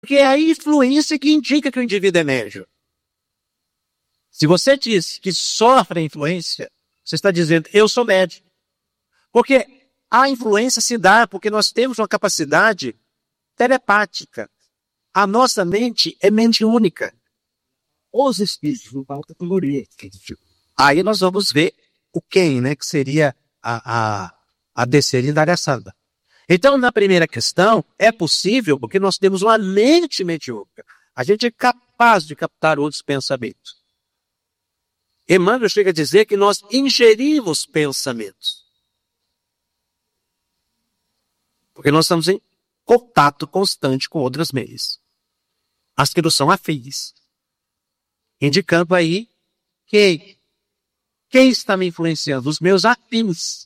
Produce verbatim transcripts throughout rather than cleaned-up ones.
Porque é a influência que indica que o indivíduo é médium. Se você diz que sofre a influência, você está dizendo, eu sou médium. Porque a influência se dá porque nós temos uma capacidade telepática. A nossa mente é mente única. Os espíritos não falam categoria. Aí nós vamos ver o quem, né? Que seria a, a, a descer em Daryasanda. Então, na primeira questão, é possível porque nós temos uma mente mediúnica. A gente é capaz de captar outros pensamentos. Emmanuel chega a dizer que nós ingerimos pensamentos. Porque nós estamos em contato constante com outras meias. As que não são afins. Indicando aí que quem está me influenciando? Os meus afins.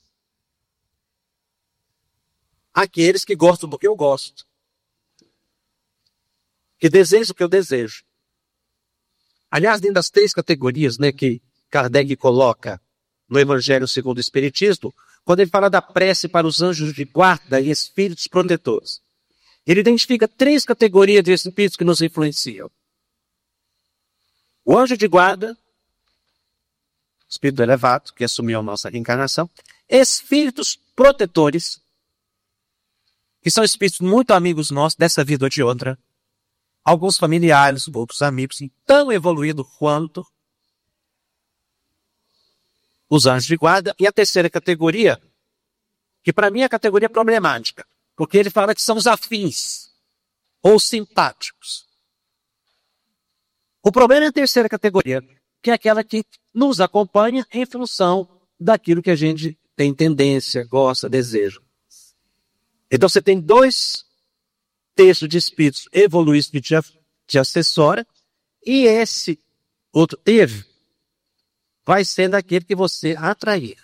Aqueles que gostam do que eu gosto. Que desejam o que eu desejo. Aliás, dentro das três categorias, né, que Kardec coloca no Evangelho segundo o Espiritismo, quando ele fala da prece para os anjos de guarda e espíritos protetores, ele identifica três categorias de espíritos que nos influenciam. O anjo de guarda, espírito elevado, que assumiu a nossa reencarnação, espíritos protetores, que são espíritos muito amigos nossos, dessa vida ou de outra, alguns familiares, outros amigos, tão evoluídos quanto os anjos de guarda. E a terceira categoria, que para mim é a categoria problemática, porque ele fala que são os afins, ou simpáticos. O problema é a terceira categoria, que é aquela que nos acompanha em função daquilo que a gente tem tendência, gosta, deseja. Então você tem dois textos de espíritos evoluídos que te, te assessora, e esse outro teve vai ser daquele que você atrair.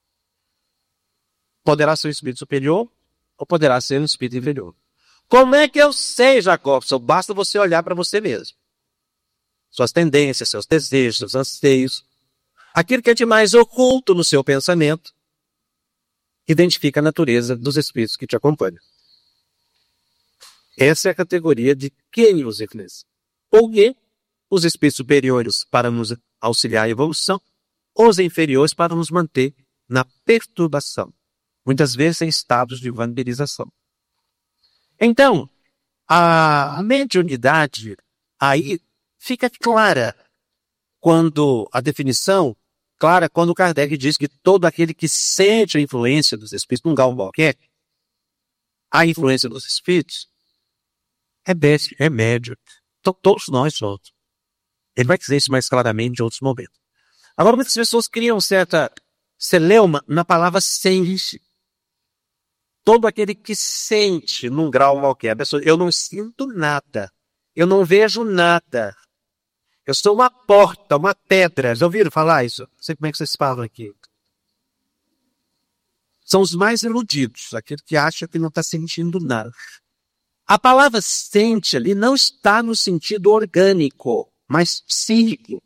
Poderá ser um espírito superior ou poderá ser um espírito inferior. Como é que eu sei, Jacobson? Basta você olhar para você mesmo. Suas tendências, seus desejos, seus anseios. Aquilo que é de mais oculto no seu pensamento. Identifica a natureza dos espíritos que te acompanham. Essa é a categoria de quem os influencia. Ou que os espíritos superiores para nos auxiliar à evolução, os inferiores para nos manter na perturbação. Muitas vezes em estados de vampirização. Então, a mediunidade aí fica clara quando a definição, clara quando Kardec diz que todo aquele que sente a influência dos espíritos, num grau qualquer, a influência dos espíritos, é, best, é médio. Então, todos nós somos. Ele vai dizer isso mais claramente em outros momentos. Agora, muitas pessoas criam certa celeuma na palavra sente. Todo aquele que sente num grau qualquer. A pessoa, eu não sinto nada. Eu não vejo nada. Eu sou uma porta, uma pedra. Já ouviram falar isso? Não sei como é que vocês falam aqui. São os mais iludidos. Aquele que acha que não está sentindo nada. A palavra sente ali não está no sentido orgânico, mas psíquico.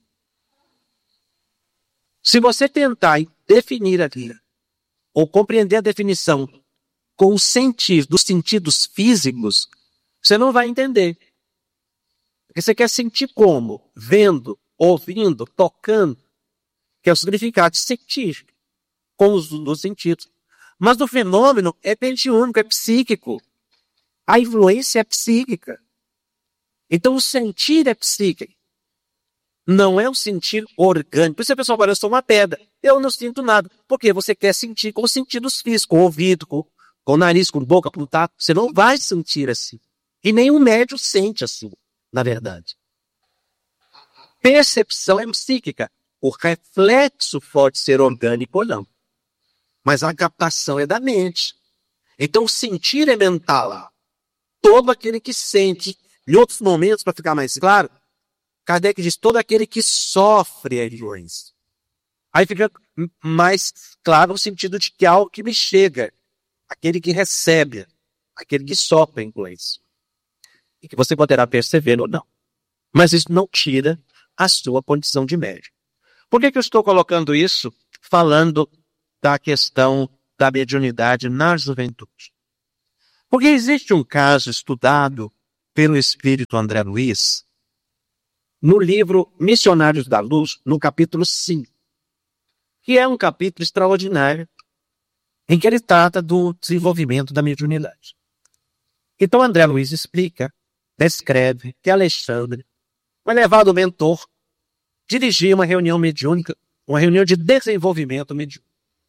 Se você tentar definir aqui, ou compreender a definição com o sentir dos sentidos físicos, você não vai entender. Porque você quer sentir como? Vendo, ouvindo, tocando, que é o significado de sentir, com os, os sentidos. Mas o fenômeno é mediúnico, é psíquico. A influência é psíquica. Então o sentir é psíquico. Não é um sentir orgânico. Por isso a pessoa fala, eu sou uma pedra. Eu não sinto nada. Porque você quer sentir com os sentidos físicos, com o ouvido, com, com o nariz, com a boca, com o tato. Você não vai sentir assim. E nenhum médium sente assim, na verdade. Percepção é psíquica. O reflexo pode ser orgânico ou não. Mas a captação é da mente. Então o sentir é mental. Todo aquele que sente. Em outros momentos, para ficar mais claro, Kardec diz, todo aquele que sofre a influência. Aí fica mais claro o sentido de que é algo que me chega. Aquele que recebe, aquele que sofre a influência. E que você poderá perceber ou não. Mas isso não tira a sua condição de médium. Por que que eu estou colocando isso falando da questão da mediunidade na juventude? Porque existe um caso estudado pelo Espírito André Luiz no livro Missionários da Luz, no capítulo cinco, que é um capítulo extraordinário em que ele trata do desenvolvimento da mediunidade. Então André Luiz explica, descreve que Alexandre, o elevado mentor, dirigia uma reunião mediúnica, uma reunião de desenvolvimento mediúnico.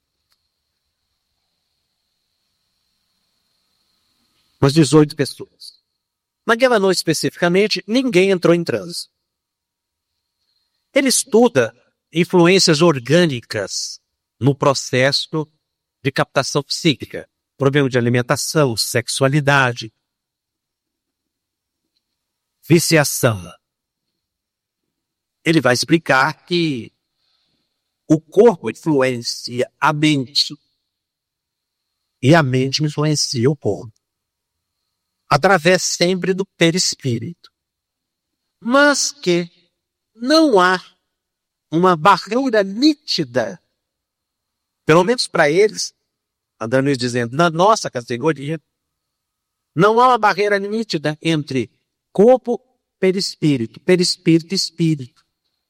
Umas dezoito pessoas. Naquela noite especificamente, ninguém entrou em transe. Ele estuda influências orgânicas no processo de captação psíquica, problema de alimentação, sexualidade, viciação. Ele vai explicar que o corpo influencia a mente e a mente influencia o corpo, através sempre do perispírito. Mas que não há uma barreira nítida, pelo menos para eles, André Luiz dizendo, na nossa categoria, não há uma barreira nítida entre corpo, perispírito, perispírito e espírito.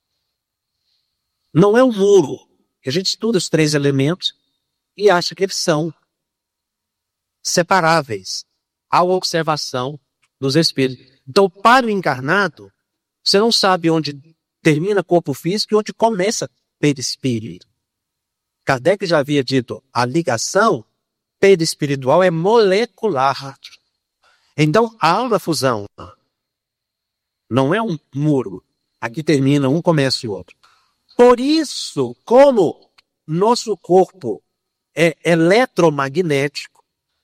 Não é um muro, que a gente estuda os três elementos e acha que eles são separáveis à observação dos espíritos. Então, para o encarnado, você não sabe onde termina corpo físico e onde começa perispírito. Kardec já havia dito, a ligação perispiritual é molecular. Então, há uma fusão. Não é um muro. Aqui termina um, começa o outro. Por isso, como nosso corpo é eletromagnético,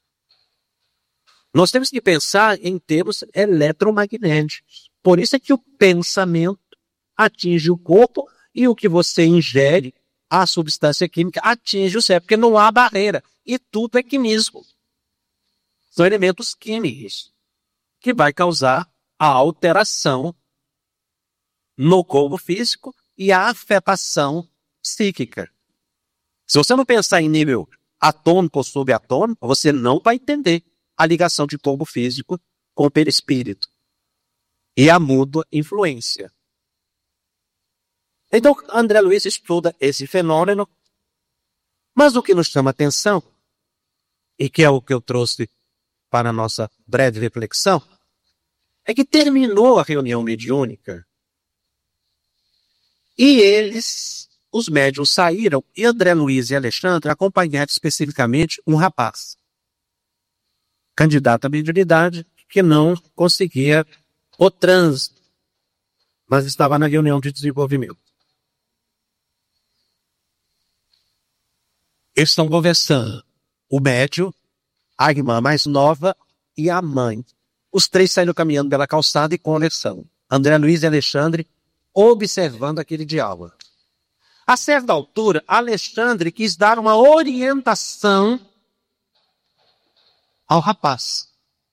nós temos que pensar em termos eletromagnéticos. Por isso é que o pensamento atinge o corpo e o que você ingere, a substância química, atinge o cérebro, porque não há barreira. E tudo é químico. São elementos químicos que vai causar a alteração no corpo físico e a afetação psíquica. Se você não pensar em nível atômico ou subatômico, você não vai entender a ligação de corpo físico com o perispírito e a mútua influência. Então, André Luiz estuda esse fenômeno, mas o que nos chama atenção, e que é o que eu trouxe para a nossa breve reflexão, é que terminou a reunião mediúnica e eles, os médiuns, saíram e André Luiz e Alexandre acompanharam especificamente um rapaz, candidato à mediunidade, que não conseguia o trânsito, mas estava na reunião de desenvolvimento. Eles estão conversando. O médium, a irmã mais nova e a mãe. Os três saíram caminhando pela calçada e conversando. André Luiz e Alexandre observando aquele diálogo. A certa altura, Alexandre quis dar uma orientação ao rapaz.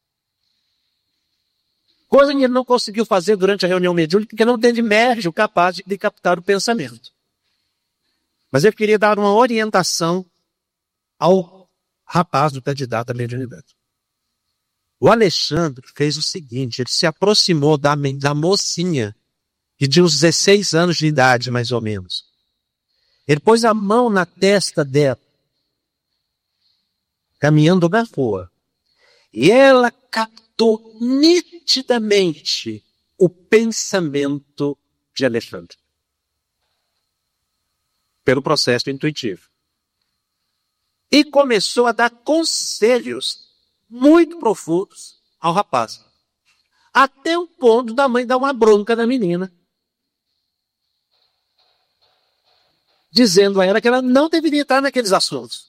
Coisa que ele não conseguiu fazer durante a reunião mediúnica, porque não teve médium capaz de, de captar o pensamento. Mas ele queria dar uma orientação ao rapaz do candidato à mediunidade. O Alexandre fez o seguinte, ele se aproximou da, da mocinha, que tinha uns dezesseis anos de idade, mais ou menos. Ele pôs a mão na testa dela, caminhando na rua. E ela captou nitidamente o pensamento de Alexandre, pelo processo intuitivo. E começou a dar conselhos muito profundos ao rapaz. Até o ponto da mãe dar uma bronca na menina, dizendo a ela que ela não deveria estar naqueles assuntos.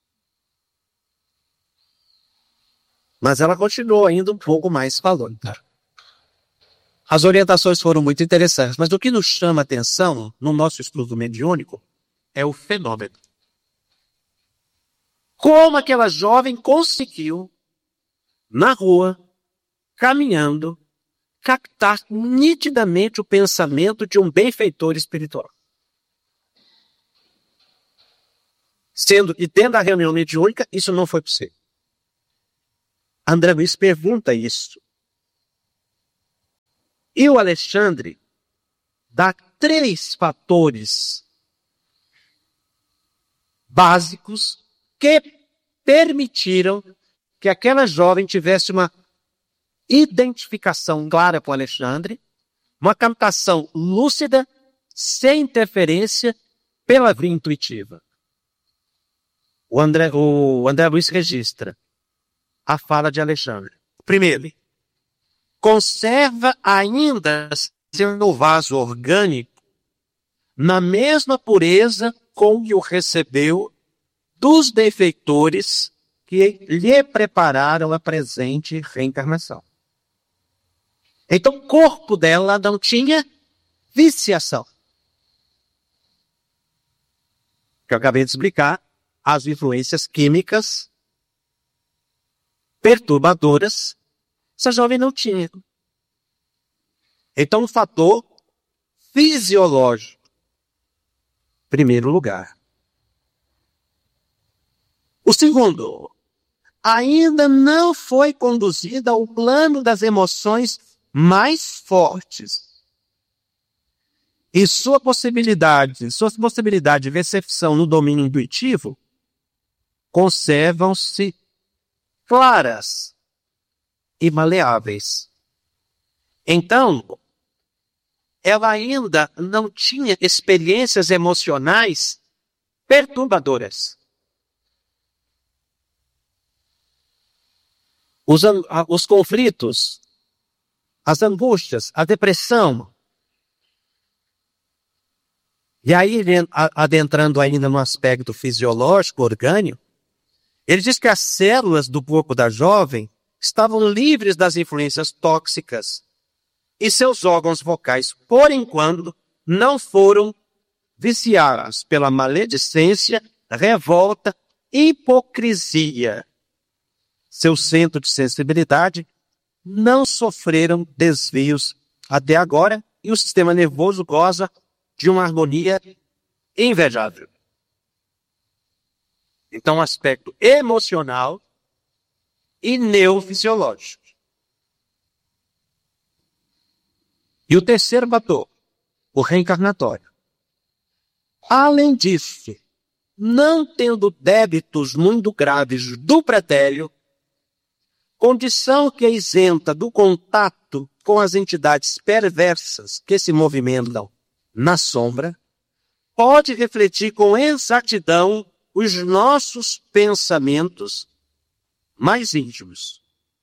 Mas ela continuou ainda um pouco mais falando. As orientações foram muito interessantes, mas o que nos chama a atenção no nosso estudo mediúnico é o fenômeno. Como aquela jovem conseguiu, na rua, caminhando, captar nitidamente o pensamento de um benfeitor espiritual. Sendo que dentro da reunião mediúnica, isso não foi possível. André Luiz pergunta isso E o Alexandre dá três fatores básicos que permitiram que aquela jovem tivesse uma identificação clara com Alexandre, uma captação lúcida, sem interferência, pela via intuitiva. O André, o André Luiz registra a fala de Alexandre. Primeiro, conserva ainda seu vaso orgânico na mesma pureza com que o recebeu dos benfeitores que lhe prepararam a presente reencarnação. Então, o corpo dela não tinha viciação. Que eu acabei de explicar, as influências químicas perturbadoras, essa jovem não tinha. Então, um fator fisiológico, primeiro lugar. O segundo, ainda não foi conduzida ao plano das emoções mais fortes. E sua possibilidade, suas possibilidades de recepção no domínio intuitivo conservam-se claras e maleáveis. Então, ela ainda não tinha experiências emocionais perturbadoras. Os, os conflitos, as angústias, a depressão. E aí, adentrando ainda no aspecto fisiológico, orgânico, ele diz que as células do corpo da jovem estavam livres das influências tóxicas e seus órgãos vocais, por enquanto, não foram viciados pela maledicência, revolta, hipocrisia. Seu centro de sensibilidade não sofreram desvios até agora e o sistema nervoso goza de uma harmonia invejável. Então, aspecto emocional e neurofisiológico. E o terceiro fator, o reencarnatório. Além disso, não tendo débitos muito graves do pretérito, condição que é isenta do contato com as entidades perversas que se movimentam na sombra, pode refletir com exatidão os nossos pensamentos mais íntimos.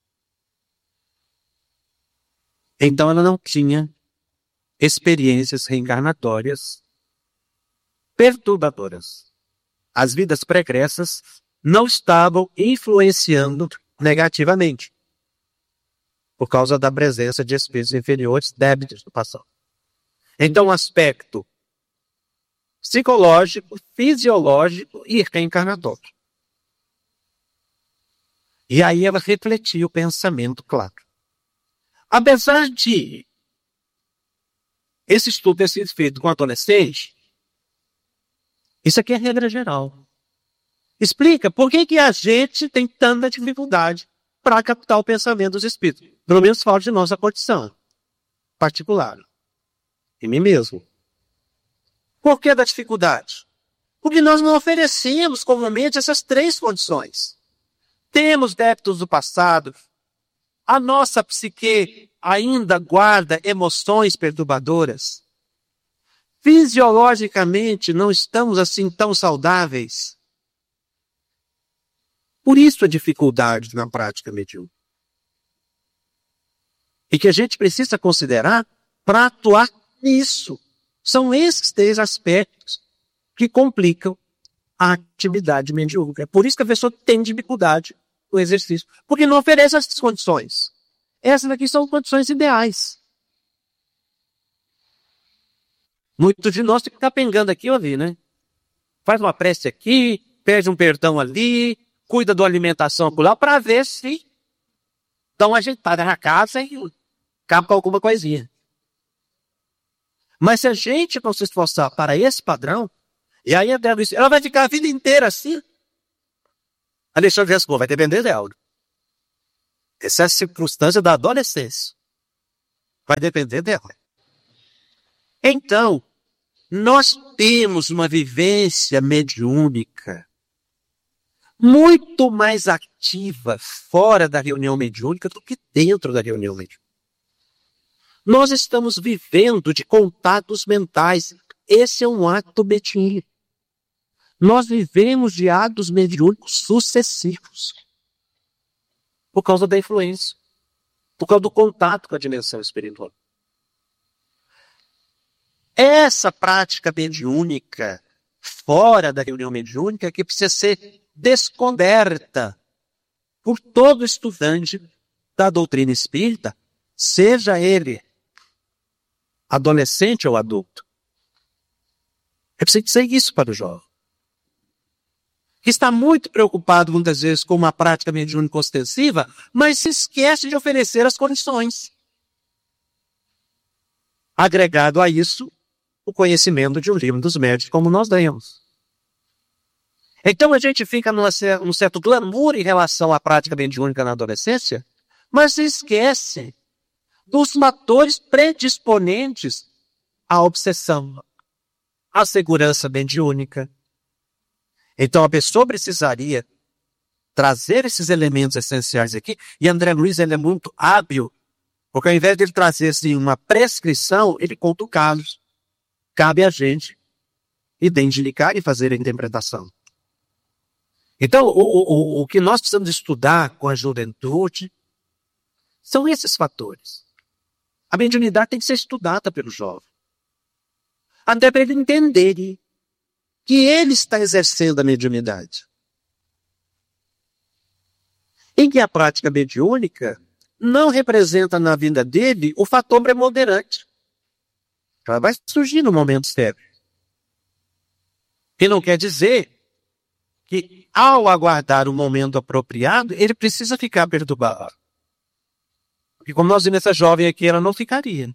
Então ela não tinha experiências reencarnatórias perturbadoras. As vidas pregressas não estavam influenciando negativamente, por causa da presença de espíritos inferiores débitos do passado. Então, o aspecto psicológico, fisiológico e reencarnatório. E aí ela refletia o pensamento claro. Apesar de esse estudo ter sido feito com adolescente, isso aqui é regra geral. Explica por que, que a gente tem tanta dificuldade para captar o pensamento dos espíritos. Pelo menos falo de nossa condição particular. Em mim mesmo. Por que da dificuldade? Porque nós não oferecemos comumente essas três condições. Temos débitos do passado. A nossa psique ainda guarda emoções perturbadoras. Fisiologicamente não estamos assim tão saudáveis. Por isso a dificuldade na prática mediúnica. E que a gente precisa considerar para atuar nisso. São esses três aspectos que complicam a atividade mediúnica. É por isso que a pessoa tem dificuldade no exercício. Porque não oferece essas condições. Essas aqui são condições ideais. Muitos de nós ficam capengando aqui, ouvi, né? Faz uma prece aqui, pede um perdão ali, cuida da alimentação por lá, para ver se dá uma ajeitada na casa e acaba com alguma coisinha. Mas se a gente não se esforçar para esse padrão, e aí a Débora disse, ela vai ficar a vida inteira assim. Alexandre respondeu, vai depender dela. Essa é a circunstância da adolescência. Vai depender dela. Então, nós temos uma vivência mediúnica muito mais ativa fora da reunião mediúnica do que dentro da reunião mediúnica. Nós estamos vivendo de contatos mentais. Esse é um ato mediúnico. Nós vivemos de atos mediúnicos sucessivos. Por causa da influência. Por causa do contato com a dimensão espiritual. Essa prática mediúnica, fora da reunião mediúnica, que precisa ser descoberta por todo estudante da doutrina espírita, seja ele adolescente ou adulto. É preciso dizer isso para o jovem. Que está muito preocupado muitas vezes com uma prática mediúnica ostensiva, mas se esquece de oferecer as condições. Agregado a isso, o conhecimento de um livro dos médios, como nós demos. Então a gente fica numa, num certo glamour em relação à prática mediúnica na adolescência, mas se esquece dos fatores predisponentes à obsessão, à segurança mediúnica. Então a pessoa precisaria trazer esses elementos essenciais aqui, e André Luiz ele é muito hábil, porque ao invés de ele trazer assim, uma prescrição, ele conta o caso. Cabe a gente identificar e fazer a interpretação. Então, o, o, o que nós precisamos estudar com a juventude são esses fatores. A mediunidade tem que ser estudada pelo jovem. Até para ele entender que ele está exercendo a mediunidade. E que a prática mediúnica não representa na vida dele o fator preponderante. Ela vai surgir no momento certo. E não quer dizer que, ao aguardar o momento apropriado, ele precisa ficar perturbado. Porque como nós vimos essa jovem aqui, ela não ficaria.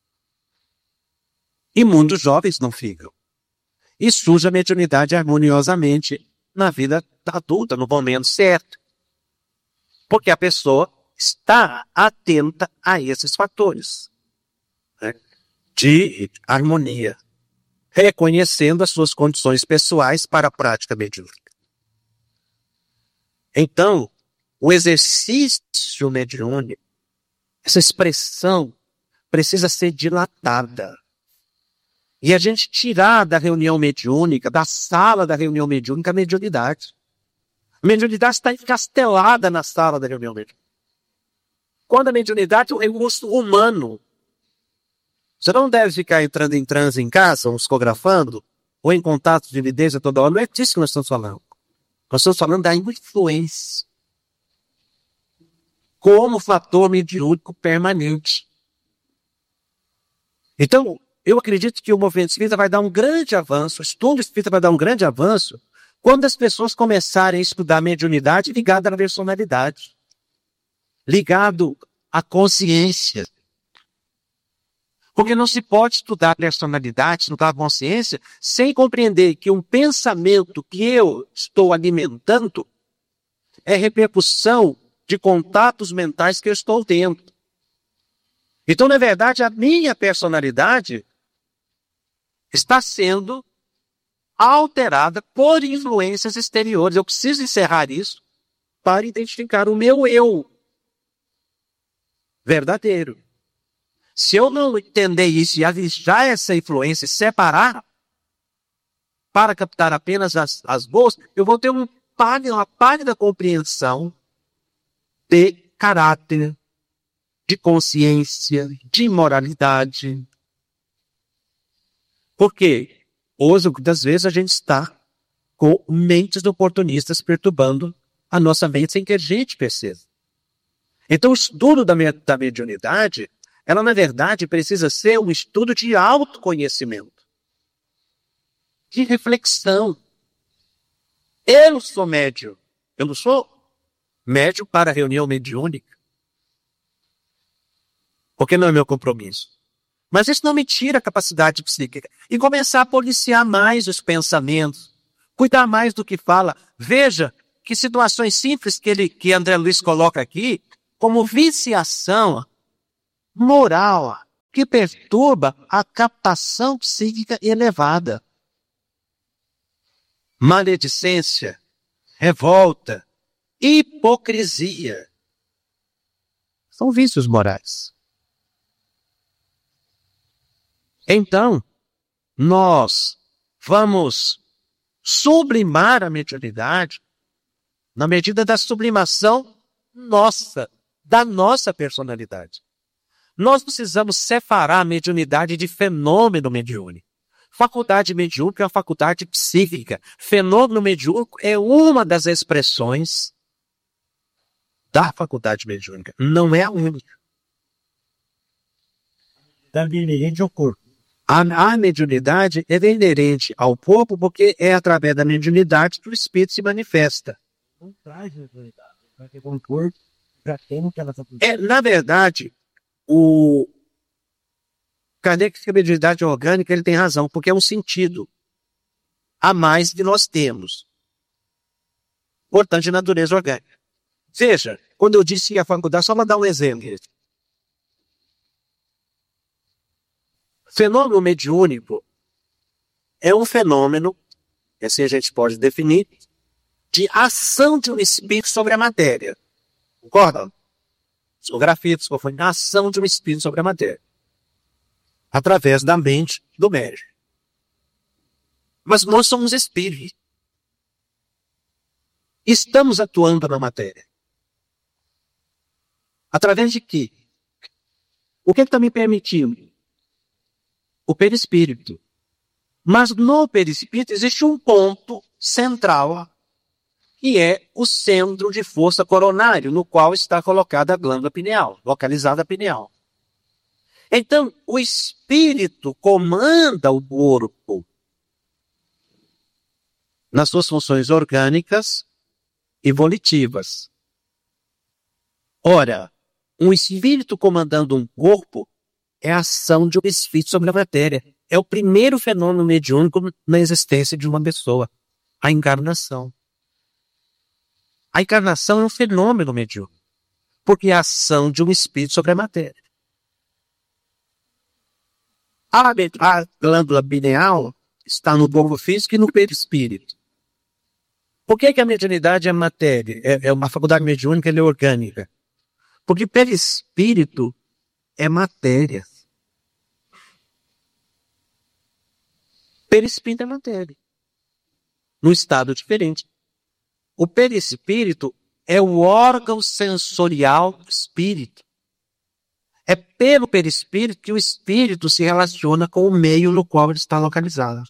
E muitos jovens não ficam. E surge a mediunidade harmoniosamente na vida adulta, no momento certo. Porque a pessoa está atenta a esses fatores, né, de harmonia, reconhecendo as suas condições pessoais para a prática mediúnica. Então, o exercício mediúnico, essa expressão, precisa ser dilatada. E a gente tirar da reunião mediúnica, da sala da reunião mediúnica, a mediunidade. A mediunidade está encastelada na sala da reunião mediúnica. Quando a mediunidade é um recurso humano. Você não deve ficar entrando em transe em casa, ou psicografando, ou em contato de evidência toda hora. Não é disso que nós estamos falando. Nós estamos falando da influência. Como fator mediúnico permanente. Então, eu acredito que o movimento espírita vai dar um grande avanço, o estudo espírita vai dar um grande avanço, quando as pessoas começarem a estudar a mediunidade ligada à personalidade, ligado à consciência. Porque não se pode estudar a personalidade, estudar a consciência, sem compreender que um pensamento que eu estou alimentando é repercussão de contatos mentais que eu estou tendo. Então, na verdade, a minha personalidade está sendo alterada por influências exteriores. Eu preciso encerrar isso para identificar o meu eu verdadeiro. Se eu não entender isso e avistar essa influência e separar para captar apenas as, as boas, eu vou ter um pálida, uma pálida compreensão de caráter, de consciência, de moralidade. Porque hoje, muitas vezes, a gente está com mentes oportunistas perturbando a nossa mente sem que a gente perceba. Então, o estudo da, da mediunidade, ela, na verdade, precisa ser um estudo de autoconhecimento, de reflexão. Eu sou médium. Eu não sou médium para a reunião mediúnica. Porque não é meu compromisso. Mas isso não me tira a capacidade psíquica. E começar a policiar mais os pensamentos. Cuidar mais do que fala. Veja que situações simples que, ele, que André Luiz coloca aqui, como viciação moral, que perturba a captação psíquica elevada. Maledicência, revolta, hipocrisia. São vícios morais. Então, nós vamos sublimar a mediunidade na medida da sublimação nossa, da nossa personalidade. Nós precisamos separar a mediunidade de fenômeno mediúnico. Faculdade mediúnica é uma faculdade psíquica. Fenômeno mediúnico é uma das expressões da faculdade mediúnica. Não é a única. Da inerente ao corpo. A, a mediunidade é inerente ao corpo porque é através da mediunidade que o espírito se manifesta. Não traz mediunidade. Porque com o corpo já tem o que ela está fazendo. É, na verdade, o Kardec diz que a mediunidade orgânica ele tem razão, porque é um sentido a mais que nós temos. Portanto, de natureza orgânica. Veja, quando eu disse que a faculdade, só para dar um exemplo. Fenômeno mediúnico é um fenômeno, assim a gente pode definir, de ação de um espírito sobre a matéria. Concorda? Sou grafito, sou foi a ação de um espírito sobre a matéria. Através da mente do médium. Mas nós somos espíritos. Estamos atuando na matéria. Através de quê? O que está me permitindo? O perispírito. Mas no perispírito existe um ponto central, que é o centro de força coronário, no qual está colocada a glândula pineal, localizada a pineal. Então, o espírito comanda o corpo nas suas funções orgânicas e volitivas. Ora, um espírito comandando um corpo é a ação de um espírito sobre a matéria. É o primeiro fenômeno mediúnico na existência de uma pessoa. A encarnação. A encarnação é um fenômeno mediúnico. Porque é a ação de um espírito sobre a matéria. A, a glândula pineal está no corpo físico e no perispírito. Por que, que a mediunidade é matéria? É, é uma faculdade mediúnica, ela é orgânica. Porque perispírito é matéria. Perispírito é matéria. Num estado diferente. O perispírito é o órgão sensorial do espírito. É pelo perispírito que o espírito se relaciona com o meio no qual ele está localizado.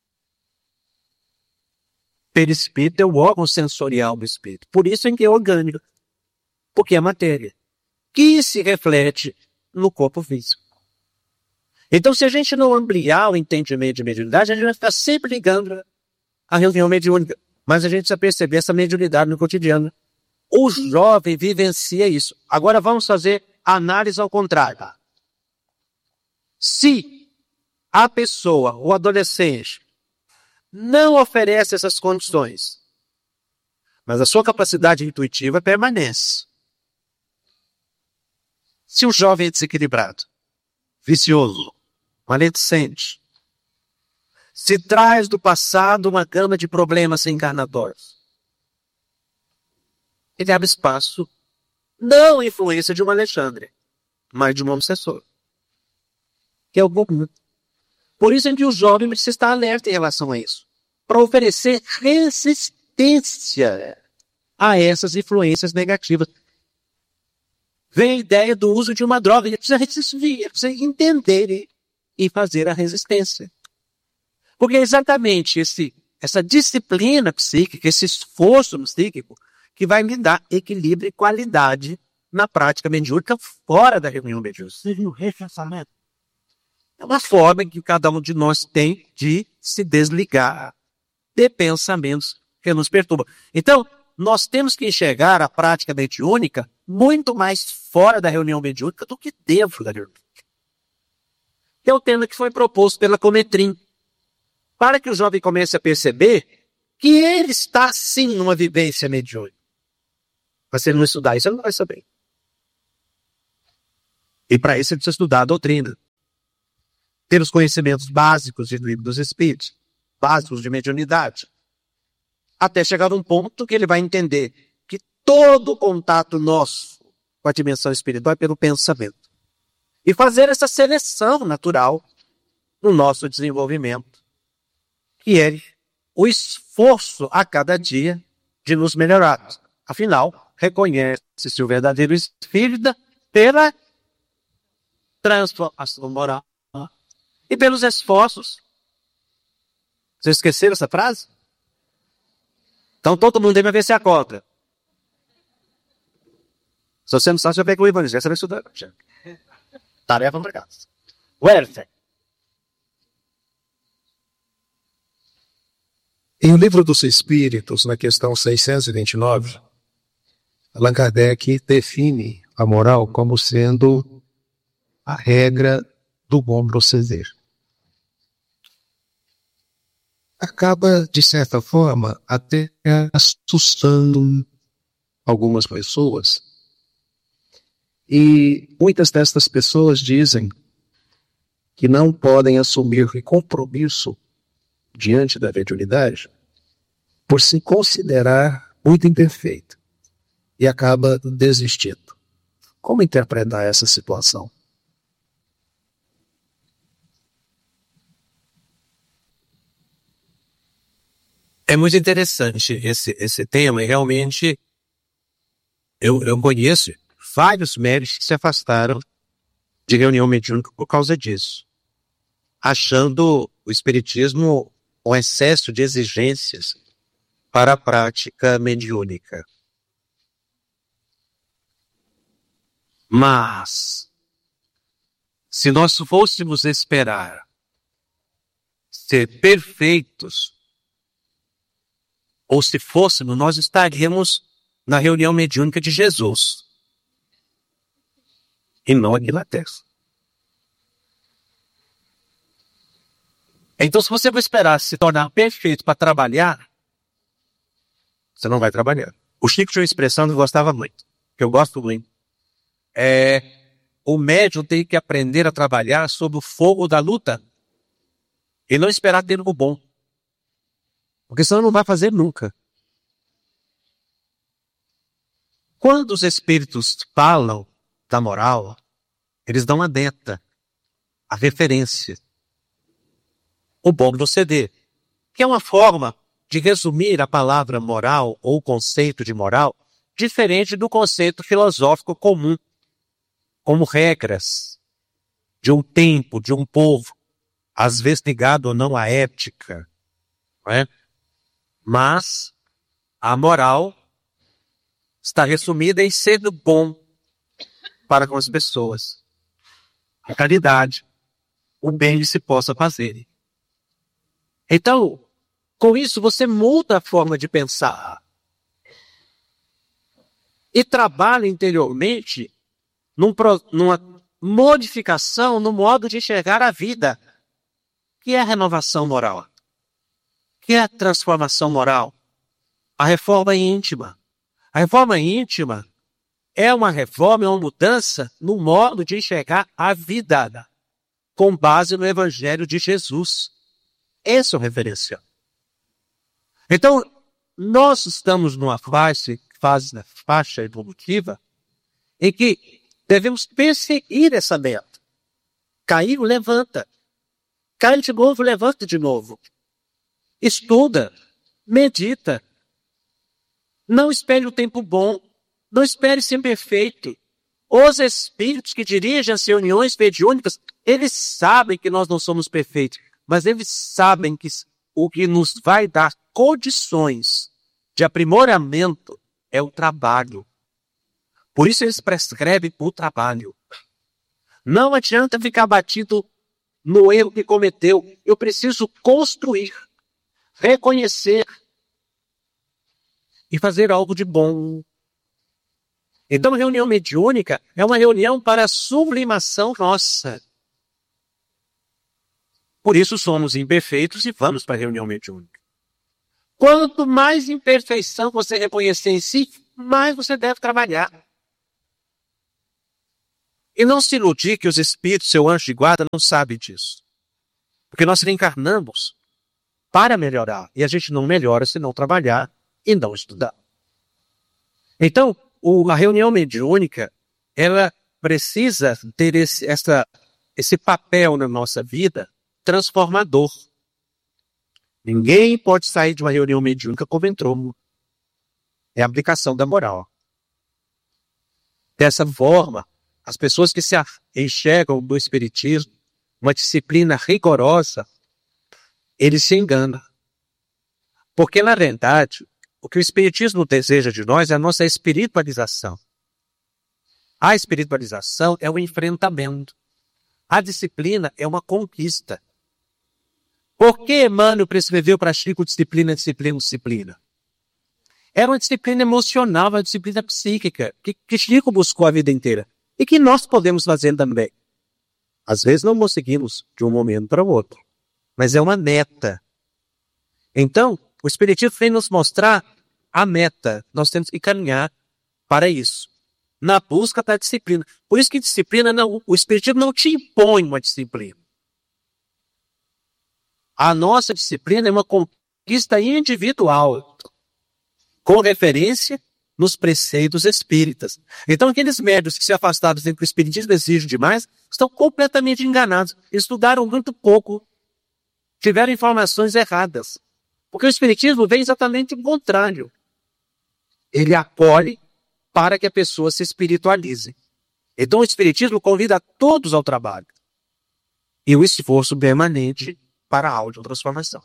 Perispírito é o órgão sensorial do espírito. Por isso é que é orgânico. Porque é matéria. Que se reflete no corpo físico. Então, se a gente não ampliar o entendimento de mediunidade, a gente vai ficar sempre ligando a reunião mediúnica. Mas a gente precisa perceber essa mediunidade no cotidiano. O jovem vivencia isso. Agora vamos fazer análise ao contrário. Se a pessoa, o adolescente, não oferece essas condições, mas a sua capacidade intuitiva permanece. Se o jovem é desequilibrado, vicioso, maledicente, se traz do passado uma gama de problemas encarnatórios, ele abre espaço, não influência de um Alexandre, mas de um obsessor, que é o comum. Por isso é que o jovem precisa estar alerta em relação a isso, para oferecer resistência a essas influências negativas. Vem a ideia do uso de uma droga, ele precisa resistir, ele precisa entender e fazer a resistência. Porque é exatamente esse, essa disciplina psíquica, esse esforço psíquico, que vai me dar equilíbrio e qualidade na prática mediúnica fora da reunião mediúnica. Seria o rechaçamento. É uma forma que cada um de nós tem de se desligar de pensamentos que nos perturbam. Então, nós temos que enxergar a prática mediúnica muito mais fora da reunião mediúnica do que dentro da reunião. Que é o tema que foi proposto pela Cometrim. Para que o jovem comece a perceber que ele está sim numa vivência mediúnica. Mas se ele não estudar isso, ele não vai saber. E para isso ele precisa estudar a doutrina. ter os conhecimentos básicos de livro dos espíritos, básicos de mediunidade, até chegar a um ponto que ele vai entender que todo contato nosso com a dimensão espiritual é pelo pensamento. E fazer essa seleção natural no nosso desenvolvimento, que é o esforço a cada dia de nos melhorar. Afinal, reconhece-se o verdadeiro espírita pela transformação moral e pelos esforços. Vocês esqueceram essa frase? Então todo mundo deve ver se acorda. Se você não sabe, você pega o evangelho, você vai estudar. Tarefa para casa. Welfare. Em O Livro dos Espíritos, na questão seiscentos e vinte e nove, Allan Kardec define a moral como sendo a regra do bom proceder. Acaba, de certa forma, até assustando algumas pessoas. E muitas destas pessoas dizem que não podem assumir compromisso diante da mediunidade por se considerar muito imperfeito e acaba desistindo. Como interpretar essa situação? É muito interessante esse, esse tema e realmente eu, eu conheço vários médicos que se afastaram de reunião mediúnica por causa disso, achando o espiritismo um excesso de exigências para a prática mediúnica. Mas, se nós fôssemos esperar ser perfeitos, ou se fôssemos, nós estaríamos na reunião mediúnica de Jesus, e não aqui na Terra. Então, se você for esperar se tornar perfeito para trabalhar, você não vai trabalhar. O Chico tinha uma expressão que eu gostava muito, que eu gosto muito. É, o médium tem que aprender a trabalhar sob o fogo da luta e não esperar ter algo bom. Porque senão não vai fazer nunca. Quando os espíritos falam da moral, eles dão a deta, a referência, o bom proceder, que é uma forma de resumir a palavra moral ou o conceito de moral diferente do conceito filosófico comum, como regras de um tempo, de um povo, às vezes ligado ou não à ética, não é? Mas a moral está resumida em ser bom para com as pessoas. A caridade, o bem que se possa fazer. Então, com isso você muda a forma de pensar. E trabalha interiormente num, numa modificação no modo de enxergar a vida, que é a renovação moral. Que é a transformação moral? A reforma íntima. A reforma íntima é uma reforma, é uma mudança no modo de enxergar a vida, com base no Evangelho de Jesus. Esse é o referencial. Então, nós estamos numa fase, fase da faixa evolutiva, em que devemos perseguir essa meta. Caiu, levanta. Cai de novo, levanta de novo. Estuda, medita. Não espere o tempo bom. Não espere ser perfeito. Os espíritos que dirigem as reuniões mediúnicas, eles sabem que nós não somos perfeitos, mas eles sabem que o que nos vai dar condições de aprimoramento é o trabalho. Por isso eles prescrevem o trabalho. Não adianta ficar batido no erro que cometeu. Eu preciso construir, reconhecer e fazer algo de bom. Então, a reunião mediúnica é uma reunião para a sublimação nossa. Por isso somos imperfeitos e vamos para a reunião mediúnica. Quanto mais imperfeição você reconhecer em si, mais você deve trabalhar. E não se iludir que os espíritos, seu anjo de guarda, não sabem disso. Porque nós reencarnamos para melhorar. E a gente não melhora se não trabalhar e não estudar. Então, o, a reunião mediúnica, ela precisa ter esse, essa, esse papel na nossa vida transformador. Ninguém pode sair de uma reunião mediúnica como entrou. É a aplicação da moral. Dessa forma, as pessoas que se enxergam do espiritismo, uma disciplina rigorosa, eles se enganam. Porque, na verdade, o que o espiritismo deseja de nós é a nossa espiritualização. A espiritualização é o enfrentamento. A disciplina é uma conquista. Por que Emmanuel prescreveu para Chico disciplina, disciplina, disciplina? Era uma disciplina emocional, uma disciplina psíquica, que, que Chico buscou a vida inteira. E que nós podemos fazer também. Às vezes não conseguimos de um momento para o outro. Mas é uma meta. Então, o Espiritismo vem nos mostrar a meta. Nós temos que caminhar para isso. Na busca da disciplina. Por isso que disciplina, não, o Espiritismo não te impõe uma disciplina. A nossa disciplina é uma conquista individual, com referência nos preceitos espíritas. Então, aqueles médios que se afastaram do centro espiritismo exigem demais, estão completamente enganados. Estudaram muito pouco, tiveram informações erradas. Porque o espiritismo vem exatamente o contrário. Ele acolhe para que a pessoa se espiritualize. Então, o espiritismo convida todos ao trabalho. E o esforço permanente para a autotransformação.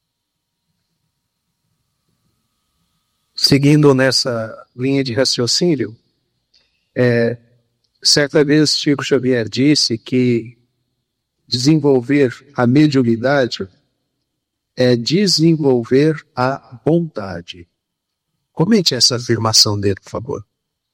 Seguindo nessa linha de raciocínio, é, certa vez Chico Xavier disse que desenvolver a mediunidade é desenvolver a bondade. Comente essa afirmação dele, por favor.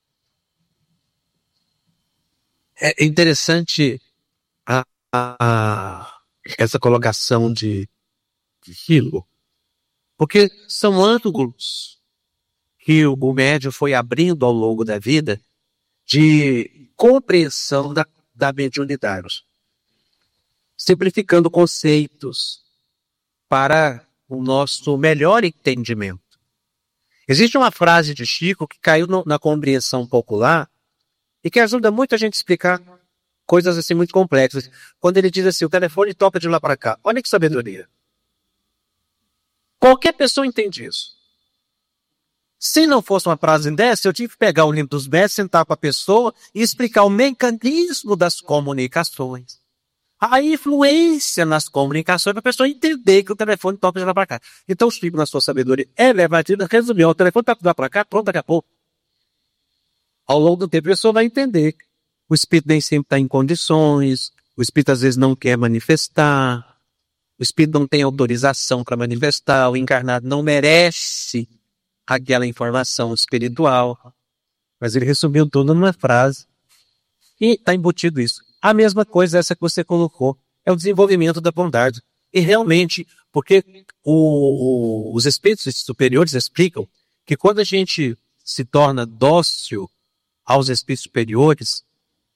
É interessante a, a, a, essa colocação de, de Chico, porque são ângulos que o, o médium foi abrindo ao longo da vida de compreensão da, da mediunidade, simplificando conceitos para o nosso melhor entendimento. Existe uma frase de Chico que caiu no, na compreensão popular e que ajuda muito a gente a explicar coisas assim muito complexas. Quando ele diz assim, o telefone toca de lá para cá. Olha que sabedoria. Qualquer pessoa entende isso. Se não fosse uma frase dessa, eu tinha que pegar o livro dos mestres, sentar com a pessoa e explicar o mecanismo das comunicações. A influência nas comunicações para a pessoa entender que o telefone toca de lá para cá. Então, o Chico, na sua sabedoria elevativa, resumiu, o telefone toca de lá para cá, pronto, daqui a pouco. Ao longo do tempo, a pessoa vai entender. O espírito nem sempre está em condições, o espírito às vezes não quer manifestar, o espírito não tem autorização para manifestar, o encarnado não merece aquela informação espiritual. Mas ele resumiu tudo numa frase. E está embutido isso. A mesma coisa essa que você colocou. É o desenvolvimento da bondade. E realmente, porque o, o, os espíritos superiores explicam que quando a gente se torna dócil aos espíritos superiores,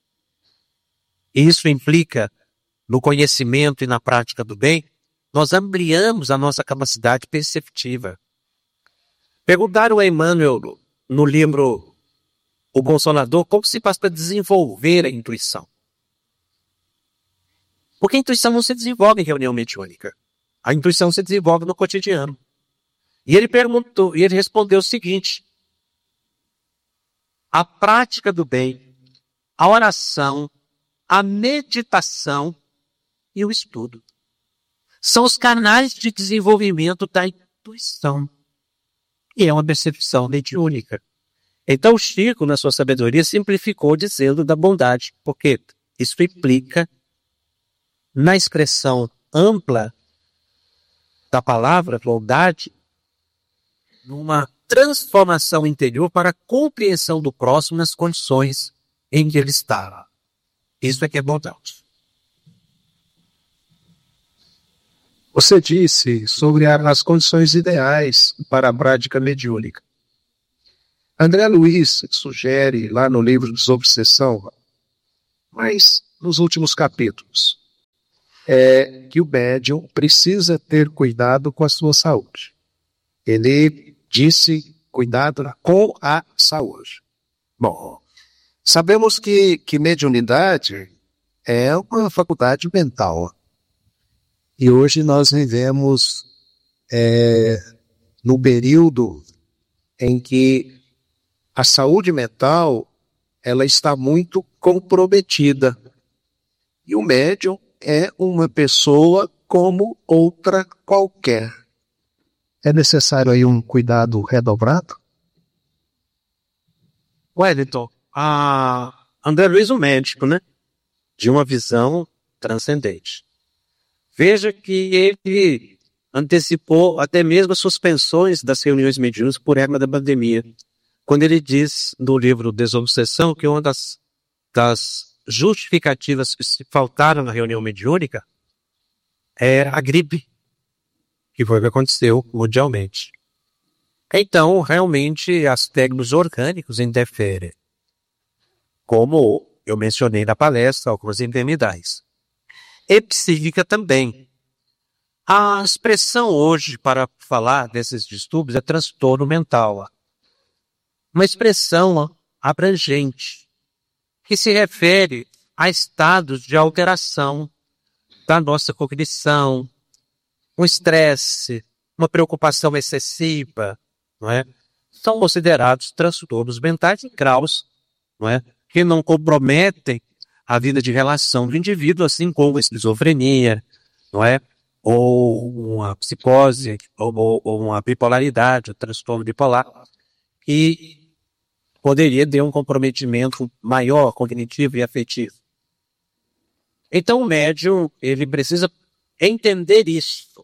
isso implica no conhecimento e na prática do bem, nós ampliamos a nossa capacidade perceptiva. Perguntaram a Emmanuel no livro O Consolador como se faz para desenvolver a intuição. Porque a intuição não se desenvolve em reunião mediúnica. A intuição se desenvolve no cotidiano. E ele perguntou, e ele respondeu o seguinte: a prática do bem, a oração, a meditação e o estudo são os canais de desenvolvimento da intuição. E é uma percepção mediúnica. Então o Chico, na sua sabedoria, simplificou dizendo da bondade, porque isso implica, na expressão ampla da palavra bondade, numa transformação interior para a compreensão do próximo nas condições em que ele está. Isso é que é bondade. Você disse sobre as condições ideais para a prática mediúnica. André Luiz sugere lá no livro Desobsessão, mas nos últimos capítulos, é que o médium precisa ter cuidado com a sua saúde. Ele disse cuidado com a saúde. Bom, sabemos que, que mediunidade é uma faculdade mental. E hoje nós vivemos é, no período em que a saúde mental ela está muito comprometida. E o médium é uma pessoa como outra qualquer. É necessário aí um cuidado redobrado? Wellington, a André Luiz, um médico, né? De uma visão transcendente. Veja que ele antecipou até mesmo as suspensões das reuniões mediúnicas por época da pandemia. Quando ele diz no livro Desobsessão que uma das, das justificativas que se faltaram na reunião mediúnica é a gripe, que foi o que aconteceu mundialmente. Então, realmente, aspectos orgânicos interferem. Como eu mencionei na palestra, algumas enfermidades. E psíquica também. A expressão hoje para falar desses distúrbios é transtorno mental. Uma expressão abrangente, que se refere a estados de alteração da nossa cognição, um estresse, uma preocupação excessiva, não é? São considerados transtornos mentais em graus, não é? Que não comprometem a vida de relação do indivíduo, assim como a esquizofrenia, não é? Ou uma psicose, ou, ou, ou uma bipolaridade, um transtorno bipolar, e poderia ter um comprometimento maior, cognitivo e afetivo. Então o médium, ele precisa entender isso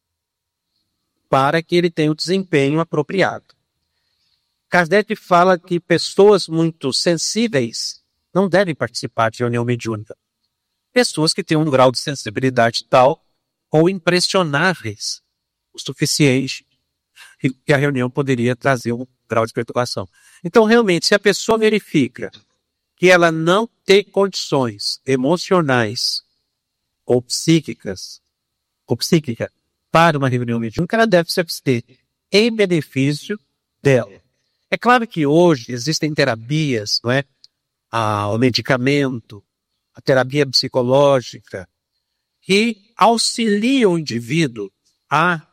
para que ele tenha o desempenho apropriado. Kardec fala que pessoas muito sensíveis não devem participar de reunião mediúnica. Pessoas que têm um grau de sensibilidade tal ou impressionáveis o suficiente que a reunião poderia trazer um grau de perturbação. Então, realmente, se a pessoa verifica que ela não tem condições emocionais ou psíquicas, ou psíquica, para uma reunião mediúnica, ela deve se abster em benefício dela. É claro que hoje existem terapias, não é? Ah, o medicamento, a terapia psicológica, que auxiliam o indivíduo a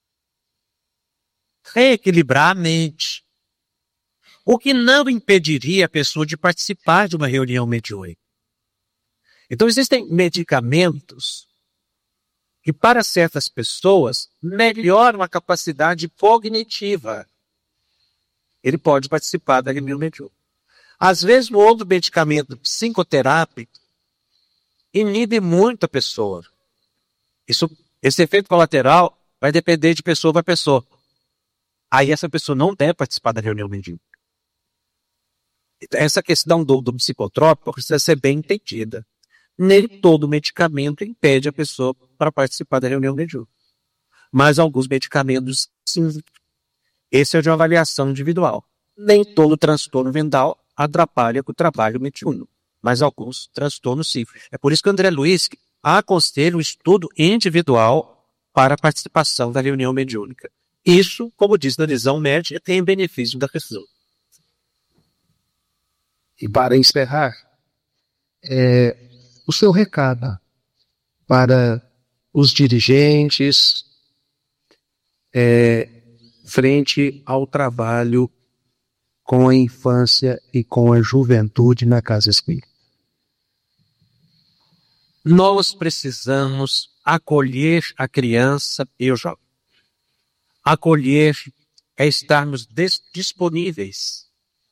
reequilibrar a mente. O que não impediria a pessoa de participar de uma reunião mediúnica. Então existem medicamentos que para certas pessoas melhoram a capacidade cognitiva. Ele pode participar da reunião mediúnica. Às vezes, um outro medicamento psicoterápico inibe muito a pessoa. Isso, esse efeito colateral vai depender de pessoa para pessoa. Aí essa pessoa não deve participar da reunião mediúnica. Essa questão do, do psicotrópico precisa ser bem entendida. Nem todo medicamento impede a pessoa para participar da reunião mediúnica. Mas alguns medicamentos, sim. Esse é de uma avaliação individual. Nem todo transtorno mental atrapalha com o trabalho mediúnico. Mas alguns transtornos sim. É por isso que o André Luiz aconselha o estudo individual para a participação da reunião mediúnica. Isso, como diz na visão médica, tem benefício da pessoa. E para encerrar, é, o seu recado para os dirigentes é, frente ao trabalho com a infância e com a juventude na Casa Espírita. Nós precisamos acolher a criança e o jovem. Acolher é estarmos disponíveis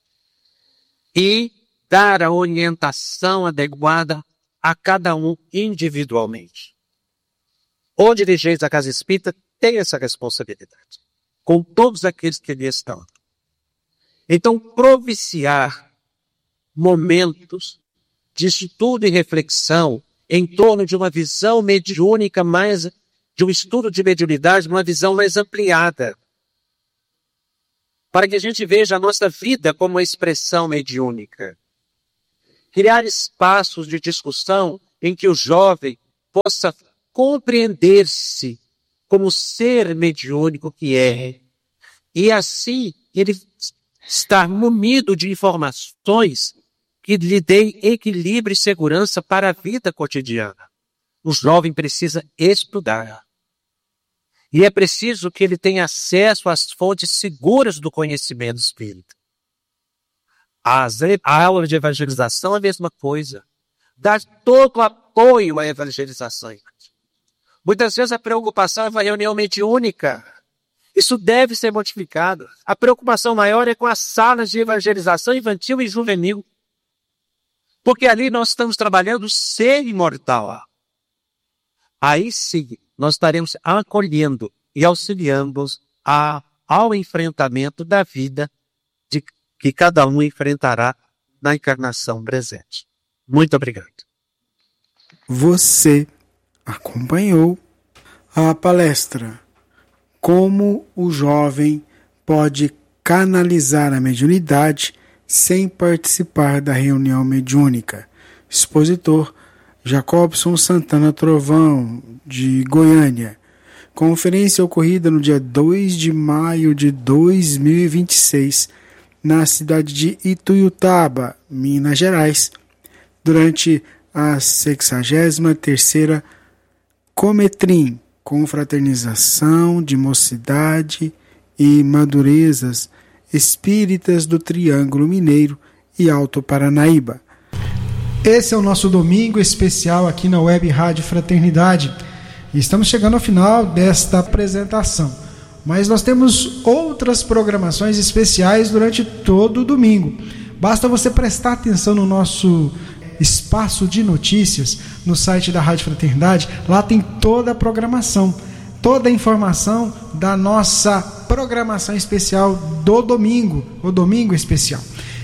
e dar a orientação adequada a cada um individualmente. O dirigente da Casa Espírita tem essa responsabilidade, com todos aqueles que ali estão. Então, propiciar momentos de estudo e reflexão em torno de uma visão mediúnica mais, de um estudo de mediunidade, uma visão mais ampliada, para que a gente veja a nossa vida como uma expressão mediúnica. Criar espaços de discussão em que o jovem possa compreender-se como ser mediúnico que é, e assim ele estar munido de informações que lhe deem equilíbrio e segurança para a vida cotidiana. O jovem precisa estudar. E é preciso que ele tenha acesso às fontes seguras do conhecimento espírita. As, a aula de evangelização é a mesma coisa. Dar todo o apoio à evangelização. Muitas vezes a preocupação é uma reunião mediúnica. Isso deve ser modificado. A preocupação maior é com as salas de evangelização infantil e juvenil. Porque ali nós estamos trabalhando o ser imortal. Aí sim, nós estaremos acolhendo e auxiliando a, ao enfrentamento da vida de, que cada um enfrentará na encarnação presente. Muito obrigado. Você acompanhou a palestra Como o Jovem Pode Canalizar a Mediunidade sem participar da reunião mediúnica. Expositor Jacobson Santana Trovão, de Goiânia. Conferência ocorrida no dia dois de maio de dois mil e vinte e seis, na cidade de Ituiutaba, Minas Gerais, durante a sexagésima terceira Cometrim, Confraternização de Mocidade e Madurezas Espíritas do Triângulo Mineiro e Alto Paranaíba. Esse é o nosso domingo especial aqui na Web Rádio Fraternidade. E estamos chegando ao final desta apresentação. Mas nós temos outras programações especiais durante todo o domingo. Basta você prestar atenção no nosso espaço de notícias no site da Rádio Fraternidade. Lá tem toda a programação, toda a informação da nossa programação especial do domingo, o Domingo Especial.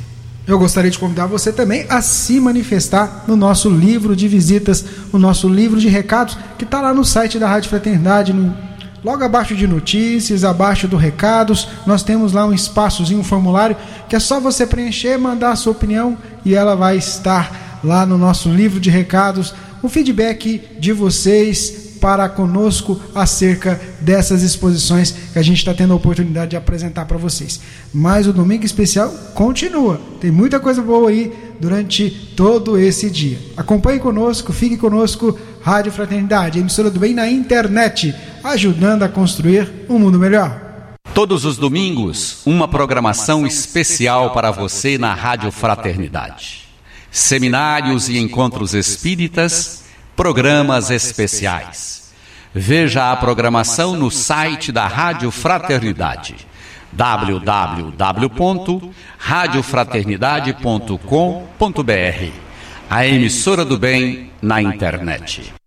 Eu gostaria de convidar você também a se manifestar no nosso livro de visitas, o nosso livro de recados, que está lá no site da Rádio Fraternidade, no, logo abaixo de notícias, abaixo do recados, nós temos lá um espaçozinho, um formulário, que é só você preencher, mandar a sua opinião e ela vai estar lá no nosso livro de recados, o feedback de vocês para conosco acerca dessas exposições que a gente está tendo a oportunidade de apresentar para vocês. Mas o Domingo Especial continua, tem muita coisa boa aí durante todo esse dia. Acompanhe conosco, fique conosco, Rádio Fraternidade, emissora do bem na internet, ajudando a construir um mundo melhor. Todos os domingos, uma programação especial para você na Rádio Fraternidade. Seminários e encontros espíritas, programas especiais. Veja a programação no site da Rádio Fraternidade, w w w ponto rádio fraternidade ponto com ponto b r, a emissora do bem na internet.